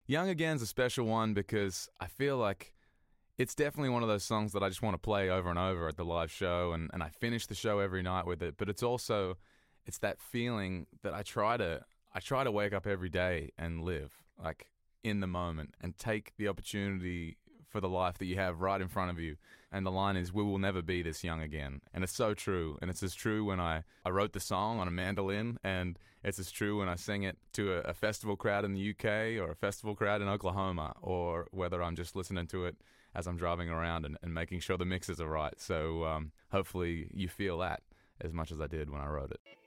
Young Again's a special one because I feel like it's definitely one of those songs that I just want to play over and over at the live show, and I finish the show every night with it. But it's that feeling that I try to wake up every day and live like in the moment and take the opportunity for the life that you have right in front of you. And the line is, we will never be this young again. And it's so true. And it's as true when I wrote the song on a mandolin, and it's as true when I sing it to a festival crowd in the UK or a festival crowd in Oklahoma, or whether I'm just listening to it as I'm driving around and making sure the mixes are right. So hopefully you feel that as much as I did when I wrote it.